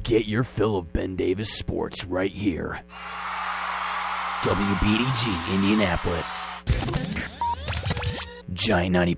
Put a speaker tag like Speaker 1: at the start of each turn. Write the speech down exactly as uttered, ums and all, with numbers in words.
Speaker 1: Get your fill of Ben Davis sports right here. W B D G Indianapolis. Giant ninety